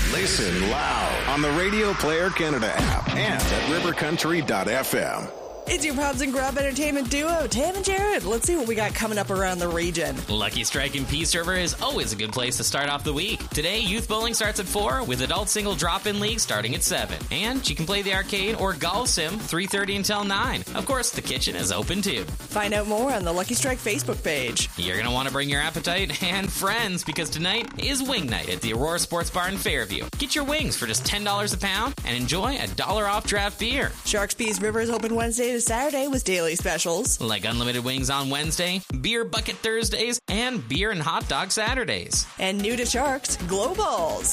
Listen loud on the Radio Player Canada app and at rivercountry.fm. It's your Pubs and Grub entertainment duo, Tam and Jared. Let's see what we got coming up around the region. Lucky Strike and Peace River is always a good place to start off the week. Today, youth bowling starts at 4, with adult single drop-in league starting at 7. And you can play the arcade or golf sim 3:30 until 9. Of course, the kitchen is open too. Find out more on the Lucky Strike Facebook page. You're going to want to bring your appetite and friends, because tonight is wing night at the Aurora Sports Bar in Fairview. Get your wings for just $10 a pound and enjoy $1 off draft beer. Sharks Peace River is open Wednesday to Saturday with daily specials. Like unlimited wings on Wednesday, beer bucket Thursdays, and beer and hot dog Saturdays. And new to Sharks, Glow Balls.